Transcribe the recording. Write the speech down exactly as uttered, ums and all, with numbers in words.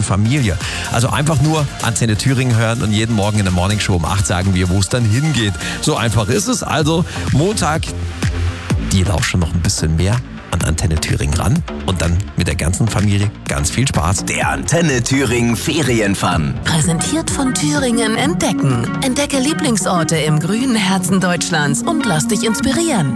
Familie. Also einfach nur Antenne Thüringen hören und jeden Morgen in der Morningshow um acht sagen wir, wo es dann hingeht. So einfach ist es. Also Montag, die lauschen noch ein bisschen mehr an Antenne Thüringen ran und dann mit der ganzen Familie ganz viel Spaß. Der Antenne Thüringen Ferienfun. Präsentiert von Thüringen Entdecken. Entdecke Lieblingsorte im grünen Herzen Deutschlands und lass dich inspirieren.